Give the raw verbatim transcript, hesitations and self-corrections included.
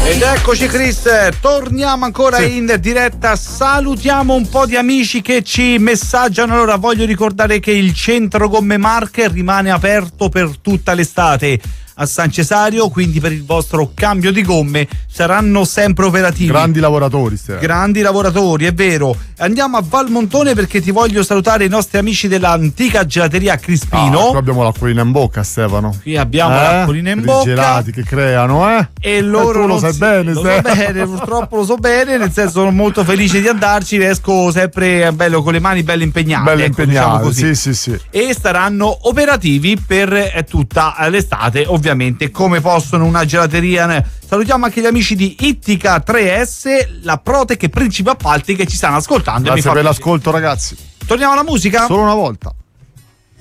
Ed eccoci Chris, torniamo ancora sì. in diretta, salutiamo un po' di amici che ci messaggiano. Allora voglio ricordare che il centro gomme Marche rimane aperto per tutta l'estate a San Cesario, quindi per il vostro cambio di gomme saranno sempre operativi. Grandi lavoratori, Stefano. Grandi lavoratori, è vero. Andiamo a Valmontone perché ti voglio salutare i nostri amici dell'antica gelateria Crispino. Ah, qui abbiamo l'acquolina in bocca, Stefano. Qui abbiamo eh? l'acquolina in bocca. I gelati che creano, eh? E loro eh, tu lo sai si... bene, lo so bene, purtroppo lo so bene, nel senso sono molto felice di andarci, esco sempre bello con le mani belle impegnate. Belle ecco, impegnate, diciamo così. sì, sì, sì. E staranno operativi per tutta l'estate, ovviamente, come possono una gelateria. Salutiamo anche gli amici di Ittica tre S, la Protec e Principe Appalti che ci stanno ascoltando. Grazie per l'ascolto, ragazzi. Torniamo alla musica? Solo una volta.